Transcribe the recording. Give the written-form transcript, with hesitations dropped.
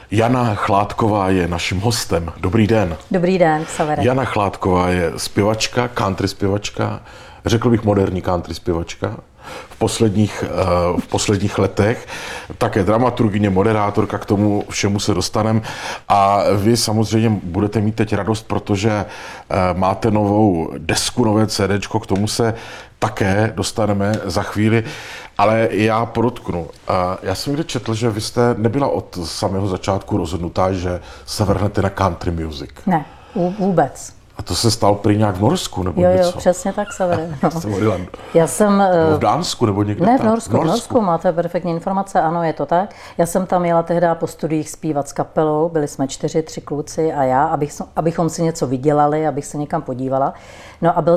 Jana Chládková je naším hostem. Dobrý den. Dobrý den, Xavere. Jana Chládková je zpěvačka, country zpěvačka, řekl bych moderní country zpěvačka. V posledních letech, také dramaturgyně, moderátorka, k tomu všemu se dostaneme. A vy samozřejmě budete mít teď radost, protože máte novou desku, nové CDčko, k tomu se také dostaneme za chvíli. Ale já podotknu, já jsem někde četl, že vy jste nebyla od samého začátku rozhodnutá, že se vrhnete na country music. Ne, vůbec. A to se stalo prý nějak v Norsku, nebo jo, něco? Jo, přesně tak, Xavere. Já jsem... v Dánsku, nebo někde ne, tam? V Norsku, máte perfektní informace, ano, je to tak. Já jsem tam jela tehdy po studiích zpívat s kapelou, byli jsme 4, 3 kluci a já, abychom si něco vydělali, abych se někam podívala. No a byl